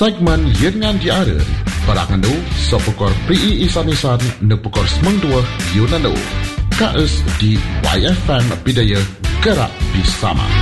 segmen Yengan Diara Parangan du Sopukor PI Isan-Isan Nepukor Semang Dua Yunanu KS di YFM Bidaya Gerak Bersama.